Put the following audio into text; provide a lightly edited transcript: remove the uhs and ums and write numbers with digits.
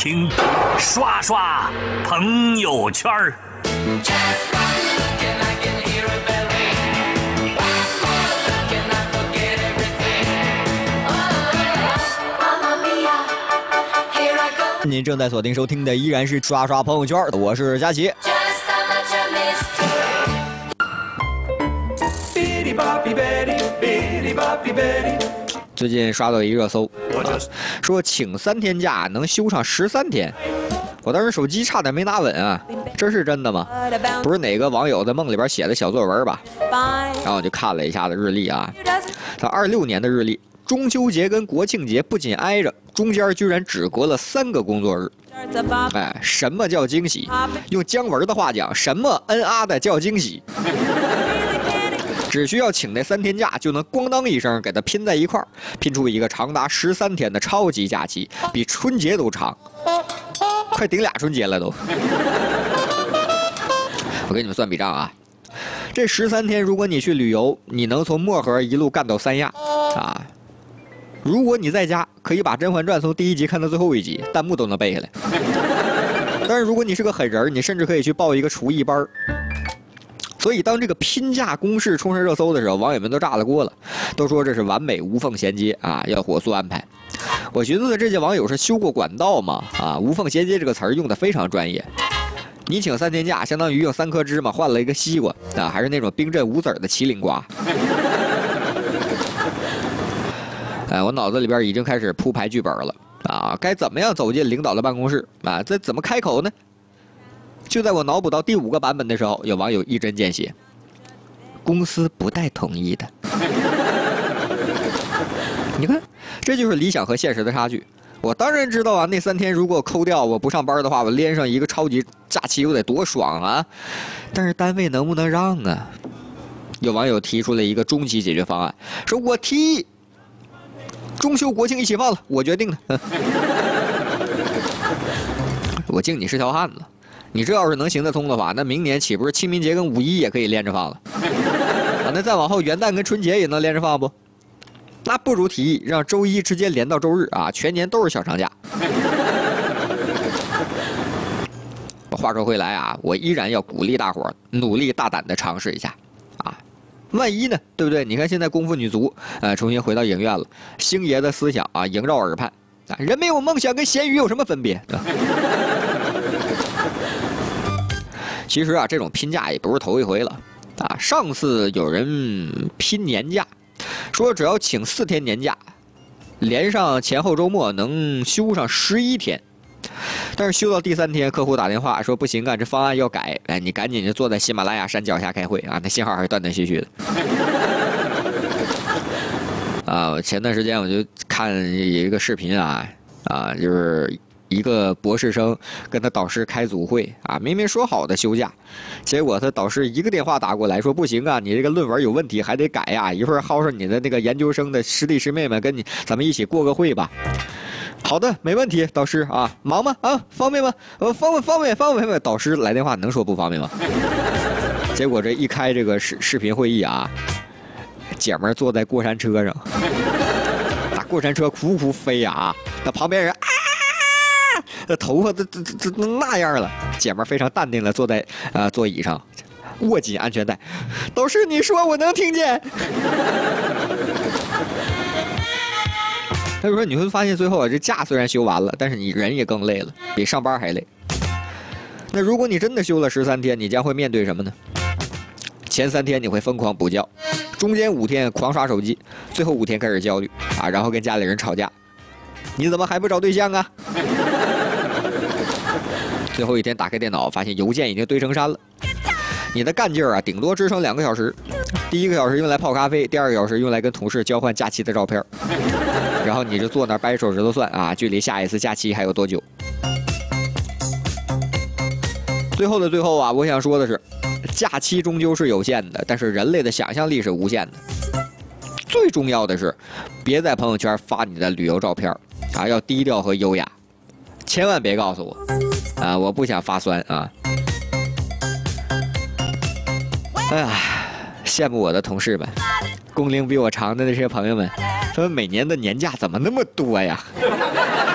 听刷刷朋友圈儿。 您正在锁定收听的依然是刷刷朋友圈，我是佳琪。最近刷到一热搜，说请3天假能休上13天，我当时手机差点没拿稳啊，这是真的吗？不是哪个网友在梦里边写的小作文吧？然后我就看了一下子日历啊，他26年的日历，中秋节跟国庆节不仅挨着，中间居然只隔了3个工作日。哎，什么叫惊喜？用姜文的话讲，什么的叫惊喜？只需要请那3天假，就能咣当一声给它拼在一块儿，拼出一个长达13天的超级假期，比春节都长，快顶2春节了都。我给你们算笔账啊，这13天，如果你去旅游，你能从漠河一路干到三亚啊。如果你在家，可以把《甄嬛传》从第1集看到最后1集，弹幕都能背下来。但是如果你是个狠人，你甚至可以去报一个厨艺班。所以当这个拼假公式冲上热搜的时候，网友们都炸了锅了，都说这是完美无缝衔接啊，要火速安排。我寻思这些网友是修过管道吗？啊，无缝衔接这个词儿用的非常专业。你请3天假，相当于用3颗芝麻换了一个西瓜啊，还是那种冰镇无籽的麒麟瓜。哎，我脑子里边已经开始铺排剧本了啊！该怎么样走进领导的办公室啊？这怎么开口呢？就在我脑补到第5个版本的时候，有网友一针见血：公司不带同意的。你看，这就是理想和现实的差距。我当然知道啊，那3天如果抠掉我不上班的话，我连上一个超级假期，我得多爽啊！但是单位能不能让啊？有网友提出了一个终极解决方案，说我提议。中秋国庆一起放了，我决定的。我敬你是条汉子，你这要是能行得通的话，那明年岂不是清明节跟5·1也可以连着放了？啊，那再往后元旦跟春节也能连着放不？那不如提议让周一直接连到周日啊，全年都是小长假。话说回来啊，我依然要鼓励大伙儿努力大胆的尝试一下。万一呢，对不对？你看现在功夫女足，重新回到影院了。星爷的思想啊，萦绕耳畔。啊，人没有梦想跟咸鱼有什么分别？其实啊，这种拼假也不是头一回了。啊，上次有人拼年假，说只要请4天年假，连上前后周末能休上11天。但是休到第3天，客户打电话说不行啊，这方案要改，哎，你赶紧就坐在喜马拉雅山脚下开会啊，那信号还是断断续续的。啊，前段时间我就看有一个视频啊，就是一个博士生跟他导师开组会啊，明明说好的休假，结果他导师一个电话打过来说不行啊，你这个论文有问题，还得改呀，一会儿薅上你的那个研究生的师弟师妹们，咱们一起过个会吧。好的，没问题，导师啊，忙吗？啊，方便吗？方便。导师来电话能说不方便吗？结果这一开这个视频会议啊，姐们儿坐在过山车上，打过山车苦飞啊，那旁边人啊，那头发都那样了，姐们儿非常淡定的坐在座椅上，握紧安全带。导师，你说我能听见。他说：“你会发现最后啊，这假虽然休完了，但是你人也更累了，比上班还累。那如果你真的休了13天，你将会面对什么呢？前3天你会疯狂补觉，中间5天狂刷手机，最后5天开始焦虑啊，然后跟家里人吵架。你怎么还不找对象啊？最后1天打开电脑，发现邮件已经堆成山了。你的干劲儿啊，顶多支撑2个小时，第1个小时用来泡咖啡，第2个小时用来跟同事交换假期的照片。”然后你就坐那儿掰手指头算啊，距离下一次假期还有多久？最后的最后啊，我想说的是，假期终究是有限的，但是人类的想象力是无限的。最重要的是，别在朋友圈发你的旅游照片啊，要低调和优雅，千万别告诉我啊，我不想发酸啊。哎呀，羡慕我的同事们，工龄比我长的那些朋友们。他们每年的年假怎么那么多呀？